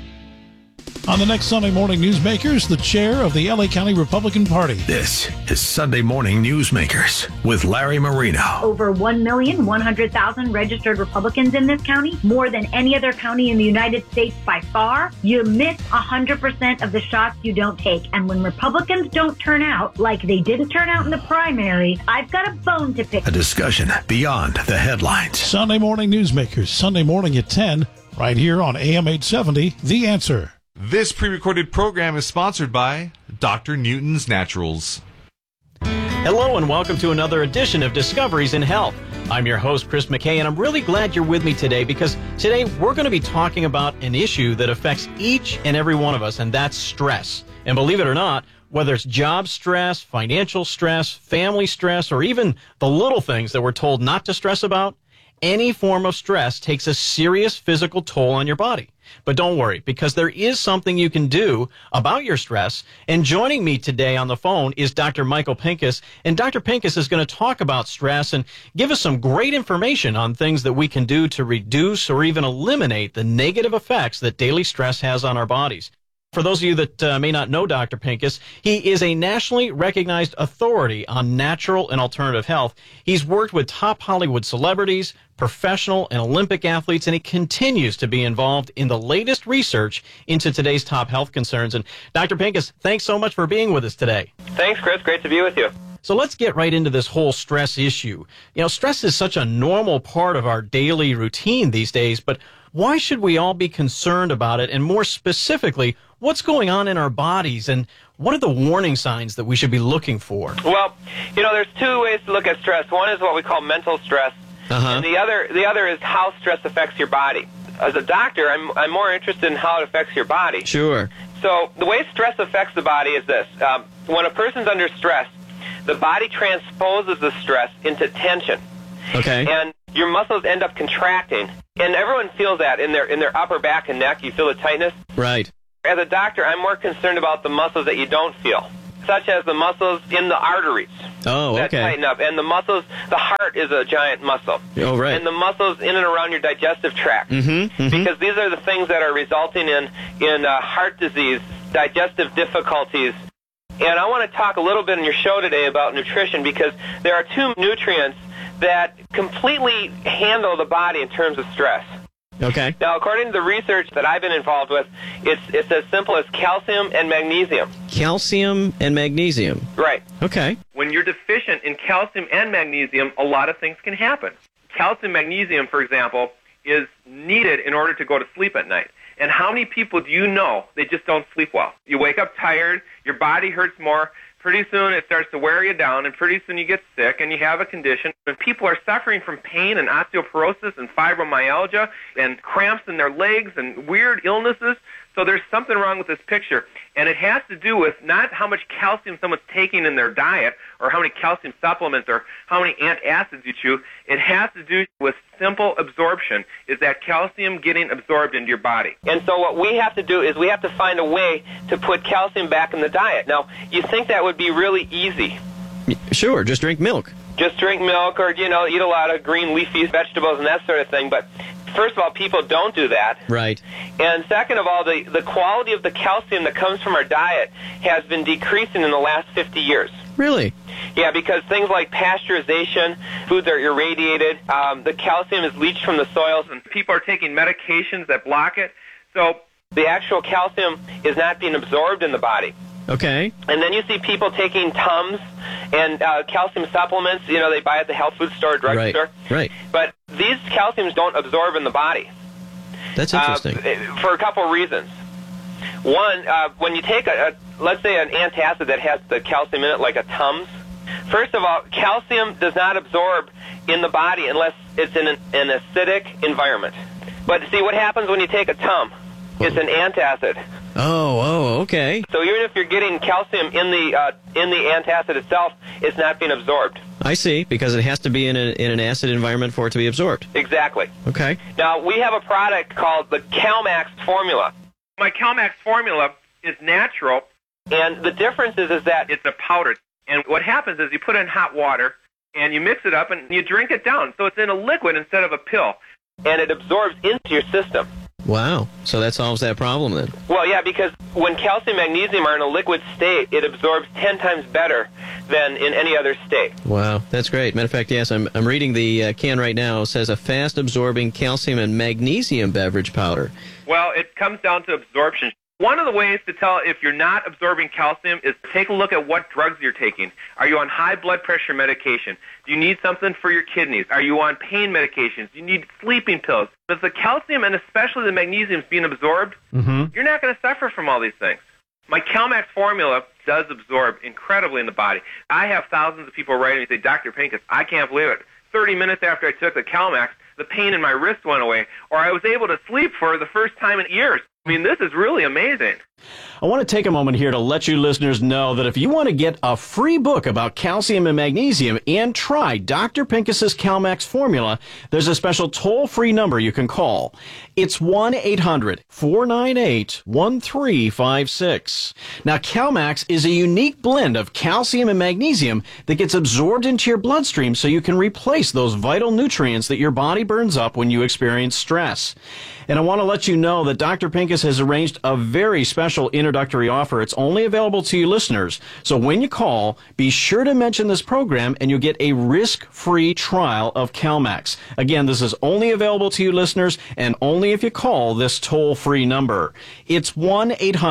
On the next Sunday Morning Newsmakers, the chair of the L A County Republican Party. This is Sunday Morning Newsmakers with Larry Marino. Over one million one hundred thousand registered Republicans in this county, more than any other county in the United States by far. You miss one hundred percent of the shots you don't take. And when Republicans don't turn out, like they didn't turn out in the primary, I've got a bone to pick. A discussion beyond the headlines. Sunday Morning Newsmakers, Sunday morning at ten, right here on A M eight seventy, The Answer. This pre-recorded program is sponsored by Doctor Newton's Naturals. Hello and welcome to another edition of Discoveries in Health. I'm your host, Chris McKay, and I'm really glad you're with me today because today we're going to be talking about an issue that affects each and every one of us, and that's stress. And believe it or not, whether it's job stress, financial stress, family stress, or even the little things that we're told not to stress about, any form of stress takes a serious physical toll on your body. But don't worry, because there is something you can do about your stress. And joining me today on the phone is Doctor Michael Pincus. And Doctor Pincus is going to talk about stress and give us some great information on things that we can do to reduce or even eliminate the negative effects that daily stress has on our bodies. For those of you that uh, may not know Doctor Pincus, he is a nationally recognized authority on natural and alternative health. He's worked with top Hollywood celebrities, professional and Olympic athletes, and he continues to be involved in the latest research into today's top health concerns. And Doctor Pincus, thanks so much for being with us today. Thanks, Chris. Great to be with you. So let's get right into this whole stress issue. You know, stress is such a normal part of our daily routine these days, but why should we all be concerned about it? And more specifically, what's going on in our bodies and what are the warning signs that we should be looking for? Well, you know, there's two ways to look at stress. One is what we call mental stress, uh-huh. and the other the other is how stress affects your body. As a doctor, I'm I'm more interested in how it affects your body. Sure. So the way stress affects the body is this. Um, when a person's under stress, the body transposes the stress into tension. Okay. And your muscles end up contracting. And everyone feels that in their in their upper back and neck. You feel the tightness. Right. As a doctor, I'm more concerned about the muscles that you don't feel, such as the muscles in the arteries. Oh, that okay. tighten up. And the muscles, the heart is a giant muscle. Oh, right. And the muscles in and around your digestive tract. Mm-hmm, mm-hmm. Because these are the things that are resulting in, in uh, heart disease, digestive difficulties. And I want to talk a little bit in your show today about nutrition because there are two nutrients that completely handle the body in terms of stress. Okay. Now, according to the research that I've been involved with, it's it's as simple as calcium and magnesium. Calcium and magnesium. Right. Okay. When you're deficient in calcium and magnesium, a lot of things can happen. Calcium, magnesium, for example, is needed in order to go to sleep at night. And how many people do you know they just don't sleep well? You wake up tired, your body hurts more, pretty soon it starts to wear you down, and pretty soon you get sick and you have a condition. And people are suffering from pain and osteoporosis and fibromyalgia and cramps in their legs and weird illnesses. So there's something wrong with this picture. And it has to do with not how much calcium someone's taking in their diet or how many calcium supplements or how many antacids you chew. It has to do with simple absorption. Is that calcium getting absorbed into your body? And so what we have to do is we have to find a way to put calcium back in the diet. Now, you think that would be really easy. Sure, just drink milk. Just drink milk or, you know, eat a lot of green leafy vegetables and that sort of thing. But first of all, people don't do that. Right. And second of all, the, the quality of the calcium that comes from our diet has been decreasing in the last fifty years. Really? Yeah, because things like pasteurization, foods are irradiated, um, the calcium is leached from the soils, and people are taking medications that block it. So the actual calcium is not being absorbed in the body. Okay. And then you see people taking Tums and uh, calcium supplements, you know, they buy at the health food store, drugstore. Right, right. But these calciums don't absorb in the body. That's interesting. Uh, for a couple of reasons. One, uh, when you take, a, a, let's say, an antacid that has the calcium in it, like a Tums, first of all, calcium does not absorb in the body unless it's in an, an acidic environment. But see, what happens when you take a Tum? It's an antacid. Oh, oh, okay. So even if you're getting calcium in the uh, in the antacid itself, it's not being absorbed. I see, because it has to be in, a, in an acid environment for it to be absorbed. Exactly. Okay. Now, we have a product called the CalMax formula. My CalMax formula is natural, and the difference is, is that it's a powder. And what happens is you put it in hot water, and you mix it up, and you drink it down. So it's in a liquid instead of a pill, and it absorbs into your system. Wow. So that solves that problem then. Well, yeah, because when calcium and magnesium are in a liquid state, it absorbs ten times better than in any other state. Wow, that's great. Matter of fact, yes, I'm, I'm reading the uh, can right now. It says a fast-absorbing calcium and magnesium beverage powder. Well, it comes down to absorption. One of the ways to tell if you're not absorbing calcium is take a look at what drugs you're taking. Are you on high blood pressure medication? Do you need something for your kidneys? Are you on pain medications? Do you need sleeping pills? If the calcium and especially the magnesium is being absorbed, mm-hmm. you're not going to suffer from all these things. My CalMax formula does absorb incredibly in the body. I have thousands of people writing me and say, Doctor Pincus, I can't believe it. thirty minutes after I took the CalMax, the pain in my wrist went away, or I was able to sleep for the first time in years. I mean, this is really amazing. I want to take a moment here to let you listeners know that if you want to get a free book about calcium and magnesium and try Doctor Pincus's CalMax formula, there's a special toll-free number you can call. It's one eight hundred four nine eight one three five six. Now, CalMax is a unique blend of calcium and magnesium that gets absorbed into your bloodstream so you can replace those vital nutrients that your body burns up when you experience stress. And I want to let you know that Doctor Pincus has arranged a very special introductory offer. It's only available to you listeners. So when you call, be sure to mention this program and you'll get a risk-free trial of CalMax. Again, this is only available to you listeners and only if you call this toll-free number. It's one eight hundred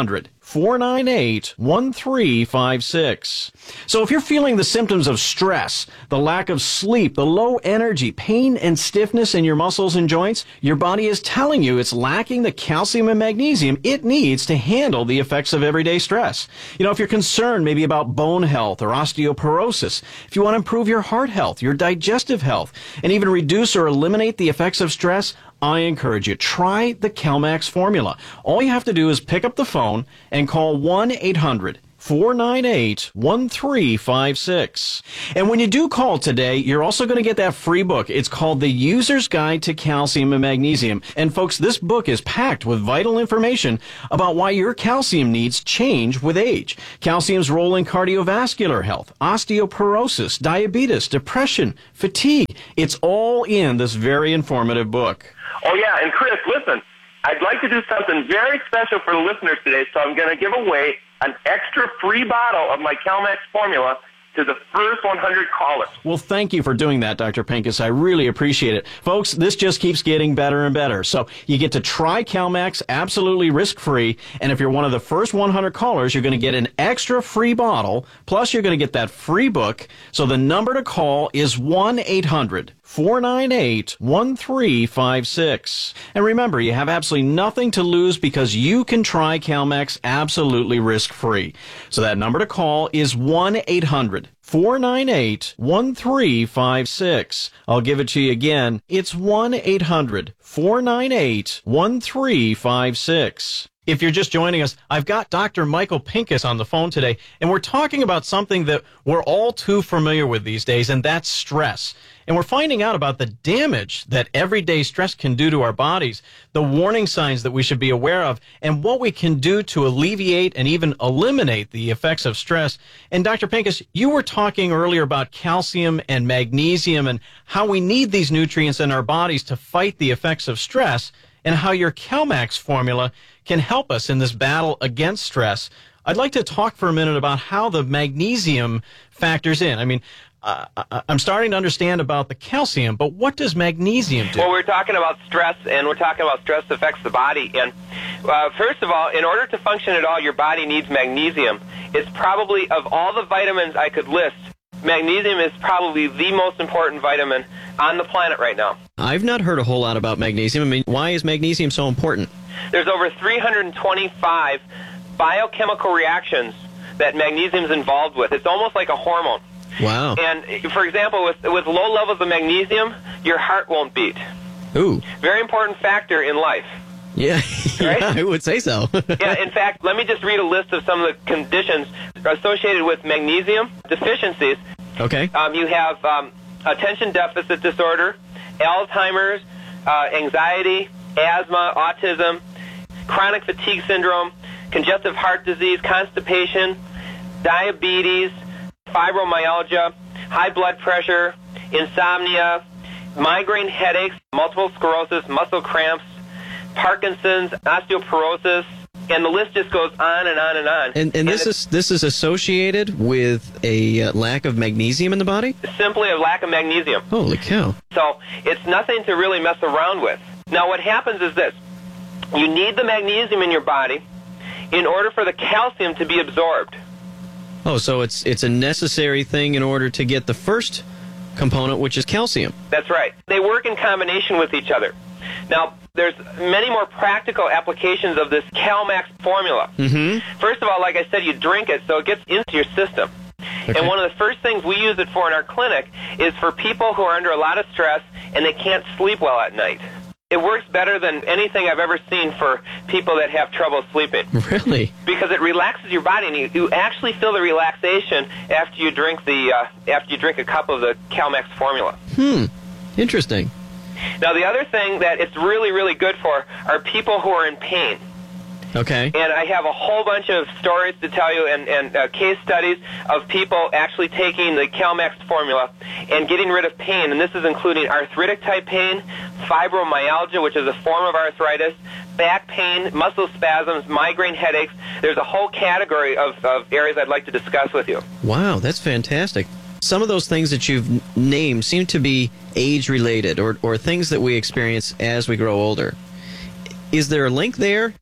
four nine eight, one three five six. So if you're feeling the symptoms of stress, the lack of sleep, the low energy, pain and stiffness in your muscles and joints, your body is telling you it's lacking the calcium and magnesium it needs to handle the effects of everyday stress. You know, if you're concerned maybe about bone health or osteoporosis, if you want to improve your heart health, your digestive health, and even reduce or eliminate the effects of stress, I encourage you, try the CalMax formula. All you have to do is pick up the phone and call one eight hundred, four nine eight, one three five six. And when you do call today, you're also going to get that free book. It's called The User's Guide to Calcium and Magnesium. And folks, this book is packed with vital information about why your calcium needs change with age. Calcium's role in cardiovascular health, osteoporosis, diabetes, depression, fatigue. It's all in this very informative book. Oh, yeah, and Chris, listen, I'd like to do something very special for the listeners today, so I'm going to give away an extra free bottle of my CalMax formula to the first one hundred callers. Well, thank you for doing that, Doctor Pincus. I really appreciate it. Folks, this just keeps getting better and better. So you get to try CalMax absolutely risk-free, and if you're one of the first one hundred callers, you're going to get an extra free bottle, plus you're going to get that free book. So the number to call is one eight hundred, four nine eight, one three five six. And remember, you have absolutely nothing to lose because you can try CalMax absolutely risk-free. So that number to call is one eight hundred, four nine eight, one three five six. I'll give it to you again. It's one eight hundred, four nine eight, one three five six. If you're just joining us, I've got Doctor Michael Pincus on the phone today, and we're talking about something that we're all too familiar with these days, and that's stress. And we're finding out about the damage that everyday stress can do to our bodies, the warning signs that we should be aware of, and what we can do to alleviate and even eliminate the effects of stress. And Doctor Pincus, you were talking earlier about calcium and magnesium and how we need these nutrients in our bodies to fight the effects of stress, and how your CalMax formula can help us in this battle against stress. I'd like to talk for a minute about how the magnesium factors in. I mean, uh, I'm starting to understand about the calcium, but what does magnesium do? Well, we're talking about stress, and we're talking about stress affects the body. And uh, first of all, in order to function at all, your body needs magnesium. It's probably, of all the vitamins I could list, magnesium is probably the most important vitamin on the planet right now. I've not heard a whole lot about magnesium. I mean, why is magnesium so important? There's over three hundred twenty-five biochemical reactions that magnesium is involved with. It's almost like a hormone. Wow. And, for example, with, with low levels of magnesium, your heart won't beat. Ooh. Very important factor in life. Yeah, right? Yeah, I would say so. Yeah, in fact, let me just read a list of some of the conditions associated with magnesium deficiencies. Okay. Um, you have um, attention deficit disorder, Alzheimer's, uh, anxiety, asthma, autism, chronic fatigue syndrome, congestive heart disease, constipation, diabetes, fibromyalgia, high blood pressure, insomnia, migraine headaches, multiple sclerosis, muscle cramps, Parkinson's, osteoporosis, and the list just goes on and on and on. And, and, and this is this is associated with a uh, lack of magnesium in the body? Simply a lack of magnesium. Holy cow. So it's nothing to really mess around with. Now what happens is this. You need the magnesium in your body in order for the calcium to be absorbed. Oh, so it's it's a necessary thing in order to get the first component, which is calcium. That's right. They work in combination with each other. Now, there's many more practical applications of this CalMax formula. Mm-hmm. First of all, like I said, you drink it so it gets into your system. Okay. And one of the first things we use it for in our clinic is for people who are under a lot of stress and they can't sleep well at night. It works better than anything I've ever seen for people that have trouble sleeping. Really? Because it relaxes your body, and you, you actually feel the relaxation after you drink the uh, after you drink a cup of the CalMax formula. Hmm. Interesting. Now, the other thing that it's really, really good for are people who are in pain. Okay. And I have a whole bunch of stories to tell you and, and uh, case studies of people actually taking the CalMax formula and getting rid of pain. And this is including arthritic type pain, fibromyalgia, which is a form of arthritis, back pain, muscle spasms, migraine headaches. There's a whole category of, of areas I'd like to discuss with you. Wow, that's fantastic. Some of those things that you've named seem to be age-related or, or things that we experience as we grow older. Is there a link there?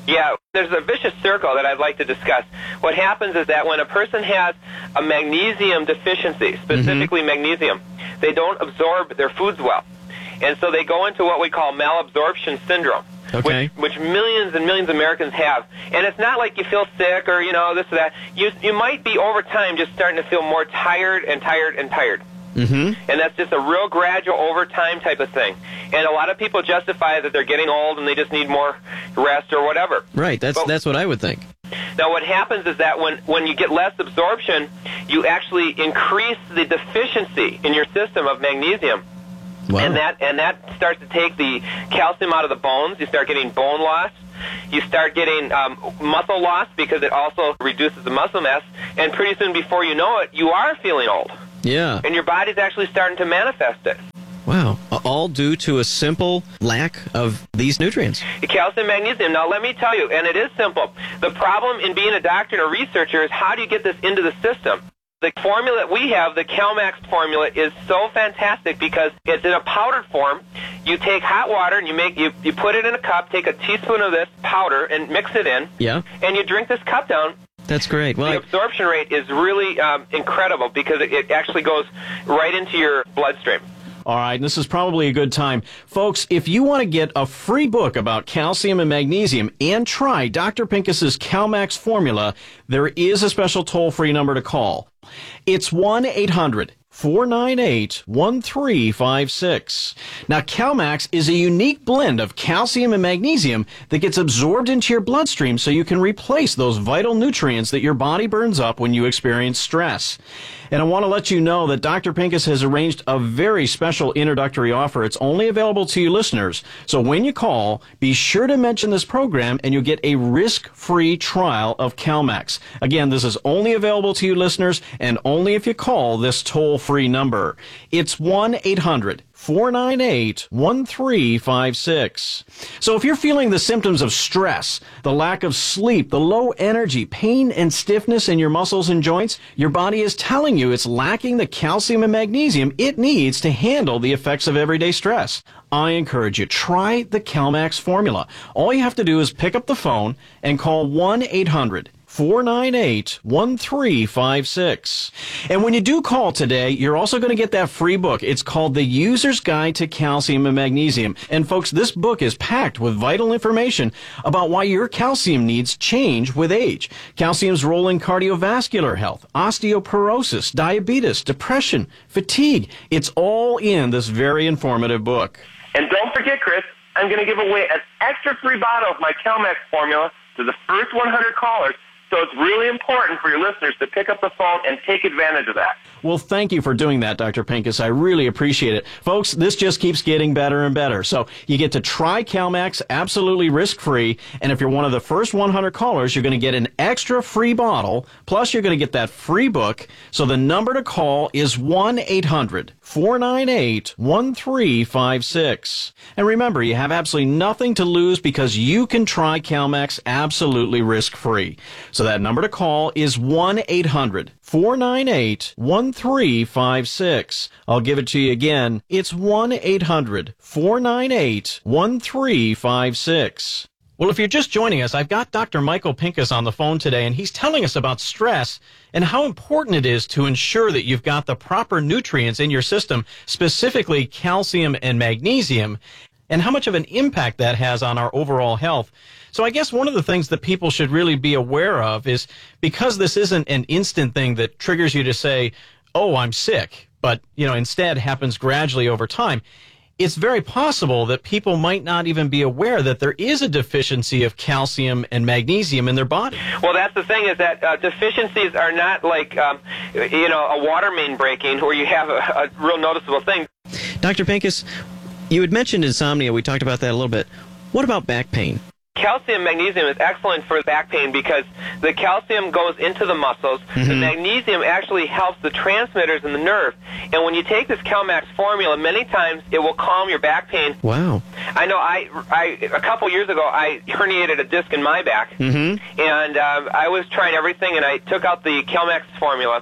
Yeah, there's a vicious circle that I'd like to discuss. What happens is that when a person has a magnesium deficiency, specifically mm-hmm. magnesium, they don't absorb their foods well. And so they go into what we call malabsorption syndrome, okay. which, which millions and millions of Americans have. And it's not like you feel sick or, you know, this or that. You, you might be over time just starting to feel more tired and tired and tired. Mm-hmm. And that's just a real gradual over time type of thing. And a lot of people justify that they're getting old and they just need more rest or whatever. Right, that's, but, that's what I would think. Now, what happens is that when, when you get less absorption, you actually increase the deficiency in your system of magnesium. Wow. And that and that starts to take the calcium out of the bones. You start getting bone loss. You start getting um, muscle loss because it also reduces the muscle mass. And pretty soon, before you know it, you are feeling old. Yeah. And your body's actually starting to manifest it. Wow. All due to a simple lack of these nutrients. Calcium, magnesium. Now, let me tell you, and it is simple. The problem in being a doctor and a researcher is how do you get this into the system? The formula that we have, the CalMax formula, is so fantastic because it's in a powdered form. You take hot water and you make you, you put it in a cup, take a teaspoon of this powder and mix it in, yeah. and you drink this cup down. That's great. Well, the I... absorption rate is really um, incredible because it, it actually goes right into your bloodstream. All right, this is probably a good time. Folks, if you want to get a free book about calcium and magnesium and try Doctor Pincus's CalMax formula, there is a special toll-free number to call. It's one eight hundred four nine eight one three five six. Now, CalMax is a unique blend of calcium and magnesium that gets absorbed into your bloodstream so you can replace those vital nutrients that your body burns up when you experience stress. And I want to let you know that Doctor Pincus has arranged a very special introductory offer. It's only available to you listeners. So when you call, be sure to mention this program and you'll get a risk-free trial of CalMax. Again, this is only available to you listeners and only if you call this toll-free number. It's one eight hundred four nine eight one three five six. So if you're feeling the symptoms of stress, the lack of sleep, the low energy, pain and stiffness in your muscles and joints, your body is telling you it's lacking the calcium and magnesium it needs to handle the effects of everyday stress. I encourage you, try the CalMax formula. All you have to do is pick up the phone and call one eight hundred four nine eight one three five six. And when you do call today, you're also going to get that free book. It's called The User's Guide to Calcium and Magnesium. And folks, this book is packed with vital information about why your calcium needs change with age. Calcium's role in cardiovascular health, osteoporosis, diabetes, depression, fatigue. It's all in this very informative book. And don't forget, Chris, I'm going to give away an extra free bottle of my CalMax formula to the first one hundred callers. So it's really important for your listeners to pick up the phone and take advantage of that. Well, thank you for doing that, Doctor Pincus. I really appreciate it. Folks, this just keeps getting better and better. So you get to try CalMax absolutely risk-free. And if you're one of the first one hundred callers, you're going to get an extra free bottle. Plus, you're going to get that free book. So the number to call is one eight hundred four nine eight one three five six. And remember, you have absolutely nothing to lose because you can try CalMax absolutely risk-free. So that number to call is one eight hundred four nine eight one three five six. I'll give it to you again. It's one eight hundred four nine eight one three five six. Well, if you're just joining us, I've got Doctor Michael Pincus on the phone today, and he's telling us about stress and how important it is to ensure that you've got the proper nutrients in your system, specifically calcium and magnesium, and how much of an impact that has on our overall health. So I guess one of the things that people should really be aware of is because this isn't an instant thing that triggers you to say, oh, I'm sick, but, you know, instead happens gradually over time. It's very possible that people might not even be aware that there is a deficiency of calcium and magnesium in their body. Well, that's the thing is that uh, deficiencies are not like, um, you know, a water main breaking where you have a, a real noticeable thing. Doctor Pincus, you had mentioned insomnia. We talked about that a little bit. What about back pain? Calcium magnesium is excellent for back pain because the calcium goes into the muscles. Mm-hmm. The magnesium actually helps the transmitters in the nerve. And when you take this CalMax formula, many times it will calm your back pain. Wow. I know I, I a couple years ago, I herniated a disc in my back. Mm-hmm. And um, I was trying everything, and I took out the CalMax formula.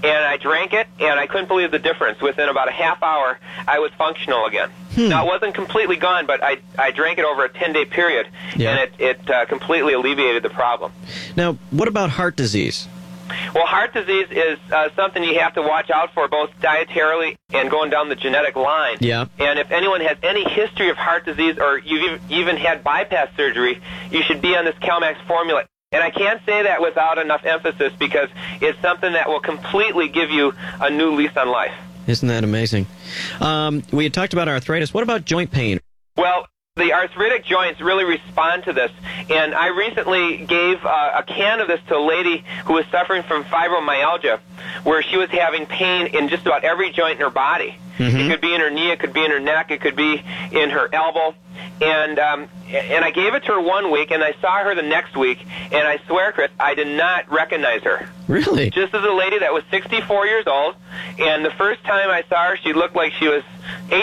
and I drank it, and I couldn't believe the difference. Within about a half hour, I was functional again. Hmm. Now, it wasn't completely gone, but I, I drank it over a ten-day period, Yeah. and it, it uh, completely alleviated the problem. Now, what about heart disease? Well, heart disease is uh, something you have to watch out for, both dietarily and going down the genetic line. Yeah. And if anyone has any history of heart disease, or you've even had bypass surgery, you should be on this CalMax formula. And I can't say that without enough emphasis, because it's something that will completely give you a new lease on life. Isn't that amazing? Um, we had talked about arthritis. What about joint pain? Well, the arthritic joints really respond to this, and I recently gave uh, a can of this to a lady who was suffering from fibromyalgia, where she was having pain in just about every joint in her body. Mm-hmm. It could be in her knee, it could be in her neck, it could be in her elbow, and um, and I gave it to her one week, and I saw her the next week, and I swear, Chris, I did not recognize her. Really? Just as a lady that was sixty-four years old, and the first time I saw her, she looked like she was eight